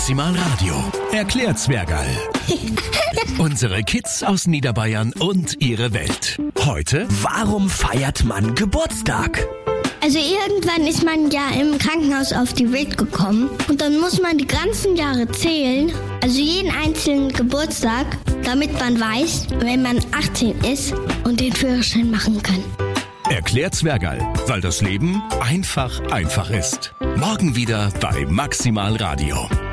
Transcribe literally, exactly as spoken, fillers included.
Maximal Radio erklärt Zwergerl. Unsere Kids aus Niederbayern und ihre Welt. Heute, Warum feiert man Geburtstag? Also irgendwann ist man ja im Krankenhaus auf die Welt gekommen und dann muss man die ganzen Jahre zählen, also jeden einzelnen Geburtstag, damit man weiß, wenn man achtzehn ist und den Führerschein machen kann. erklärt Zwergerl, weil das Leben einfach einfach ist. Morgen wieder bei Maximal Radio.